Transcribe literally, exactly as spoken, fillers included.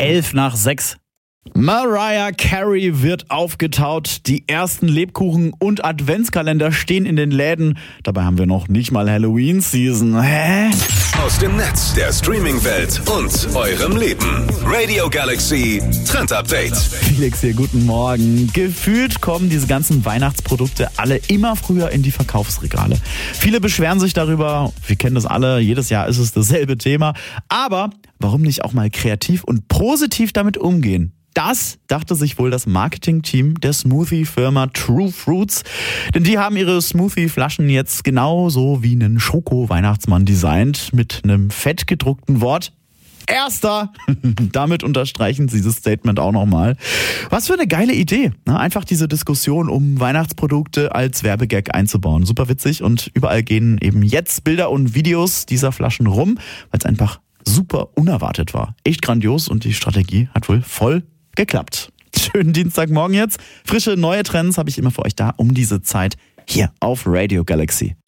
elf nach sechs. Mariah Carey wird aufgetaut, die ersten Lebkuchen und Adventskalender stehen in den Läden. Dabei haben wir noch nicht mal Halloween-Season. Hä? Aus dem Netz, der Streaming-Welt und eurem Leben. Radio Galaxy Trend Update. Felix hier, guten Morgen. Gefühlt kommen diese ganzen Weihnachtsprodukte alle immer früher in die Verkaufsregale. Viele beschweren sich darüber, wir kennen das alle, jedes Jahr ist es dasselbe Thema. Aber warum nicht auch mal kreativ und positiv damit umgehen? Das dachte sich wohl das Marketing-Team der Smoothie-Firma True Fruits. Denn die haben ihre Smoothie-Flaschen jetzt genauso wie einen Schoko-Weihnachtsmann designt mit einem fett gedruckten Wort. Erster! Damit unterstreichen sie dieses Statement auch nochmal. Was für eine geile Idee, ne? Einfach diese Diskussion um Weihnachtsprodukte als Werbegag einzubauen. Super witzig und überall gehen eben jetzt Bilder und Videos dieser Flaschen rum, weil es einfach super unerwartet war. Echt grandios und die Strategie hat wohl voll geklappt. Schönen Dienstagmorgen jetzt. Frische neue Trends habe ich immer für euch da um diese Zeit hier auf Radio Galaxy.